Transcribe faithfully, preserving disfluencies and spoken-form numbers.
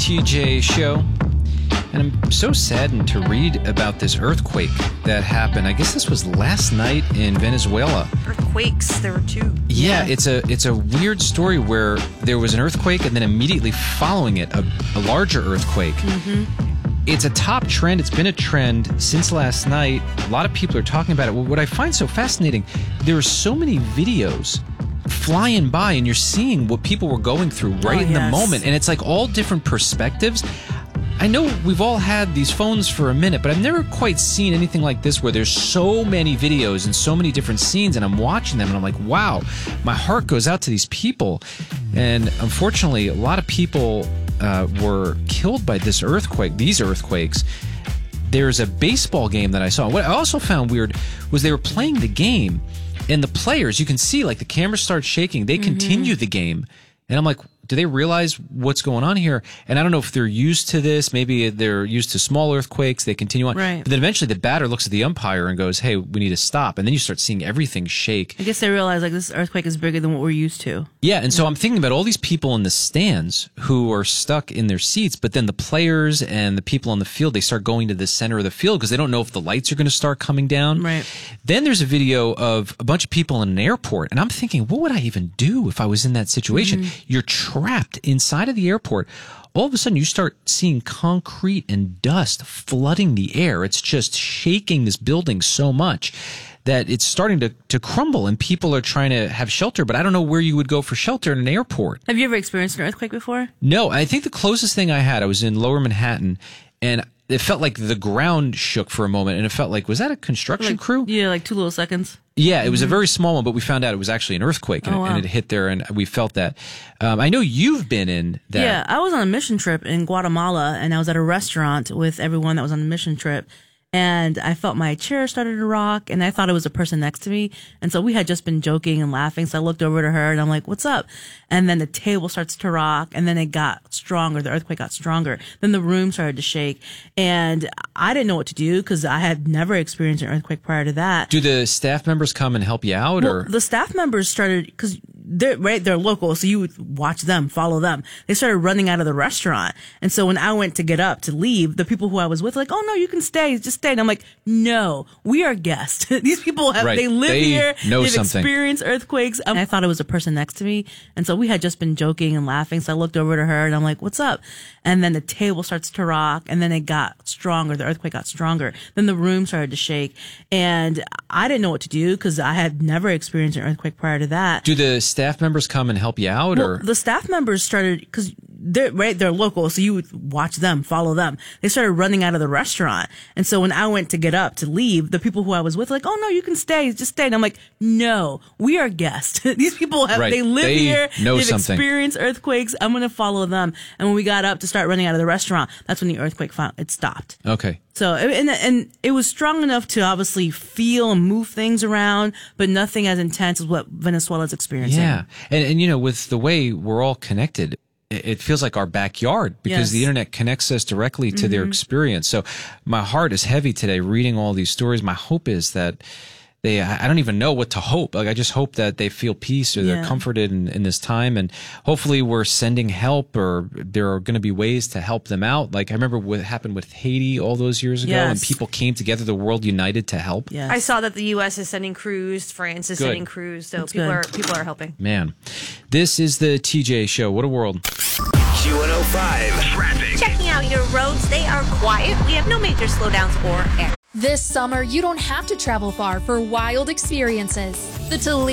T J Show, and I'm so saddened to read about this earthquake that happened. I guess this was last night in Venezuela. Earthquakes, there were two. Yeah, it's a it's a weird story where there was an earthquake and then immediately following it, a, a larger earthquake. Mm-hmm. It's a top trend. It's been a trend since last night. A lot of people are talking about it. What I find so fascinating, there are so many videos flying by and you're seeing what people were going through right oh, in yes. the moment, and it's like all different perspectives. I know we've all had these phones for a minute, but I've never quite seen anything like this where there's so many videos and so many different scenes, and I'm watching them and I'm like, wow, my heart goes out to these people. And unfortunately, a lot of people uh, were killed by this earthquake, these earthquakes. There's a baseball game that I saw. What I also found weird was they were playing the game, and the players, you can see, like, the camera starts shaking. They mm-hmm. continue the game. And I'm like, do they realize what's going on here? And I don't know if they're used to this. Maybe they're used to small earthquakes. They continue on. Right. But then eventually the batter looks at the umpire and goes, hey, we need to stop. And then you start seeing everything shake. I guess they realize, like, this earthquake is bigger than what we're used to. Yeah, and so I'm thinking about all these people in the stands who are stuck in their seats, but then the players and the people on the field, they start going to the center of the field because they don't know if the lights are going to start coming down. Right. Then there's a video of a bunch of people in an airport, and I'm thinking, what would I even do if I was in that situation? Mm-hmm. You're trapped inside of the airport. All of a sudden, you start seeing concrete and dust flooding the air. It's just shaking this building so much that it's starting to, to crumble, and people are trying to have shelter, but I don't know where you would go for shelter in an airport. Have you ever experienced an earthquake before? No, I think the closest thing I had, I was in Lower Manhattan, and it felt like the ground shook for a moment, and it felt like, was that a construction like, crew? Yeah, like two little seconds. Yeah, it was a very small one, but we found out it was actually an earthquake, and, oh, it, wow. and it hit there, and we felt that. Um, I know you've been in that. Yeah, I was on a mission trip in Guatemala, and I was at a restaurant with everyone that was on the mission trip. And I felt my chair started to rock, and I thought it was a person next to me. And so we had just been joking and laughing. So I looked over to her and I'm like, what's up? And then the table starts to rock, and then it got stronger. The earthquake got stronger. Then the room started to shake, and I didn't know what to do because I had never experienced an earthquake prior to that. Do the staff members come and help you out? Well, or the staff members started, because they're right, they're local, so you would watch them, follow them. They started running out of the restaurant, and so when I went to get up to leave, the people who I was with were like, "Oh no, you can stay, just stay." And I'm like, "No, we are guests. These people have right. they live they here, know they've something. experienced earthquakes." And I thought it was a person next to me, and so we had just been joking and laughing. So I looked over to her and I'm like, "What's up?" And then the table starts to rock, and then it got stronger. The earthquake got stronger. Then the room started to shake, and I didn't know what to do because I had never experienced an earthquake prior to that. Do the staff members come and help you out? Well, or the staff members started, because they're right, they're local, so you would watch them, follow them. They started running out of the restaurant, and so when I went to get up to leave, the people who I was with were like, "Oh no, you can stay, just stay." And I'm like, "No, we are guests. These people have right. they live they here, know they've something. experienced earthquakes. I'm gonna follow them." And when we got up to start running out of the restaurant, that's when the earthquake found, it stopped. Okay. So, and, and it was strong enough to obviously feel and move things around, but nothing as intense as what Venezuela's experiencing. Yeah. And, and you know, with the way we're all connected, it, it feels like our backyard because Yes. the internet connects us directly to Mm-hmm. their experience. So my heart is heavy today reading all these stories. My hope is that they, I don't even know what to hope. Like, I just hope that they feel peace or they're Yeah. comforted in, in this time. And hopefully we're sending help, or there are going to be ways to help them out. Like, I remember what happened with Haiti all those years ago, Yes. and people came together, the world united to help. Yes. I saw that the U S is sending crews, France is Good. sending crews, so That's people good. are people are helping. Man, this is the T J Show. What a world. Q one oh five Traffic. Checking out your roads, they are quiet. We have no major slowdowns or accidents. This summer, you don't have to travel far for wild experiences. The Toledo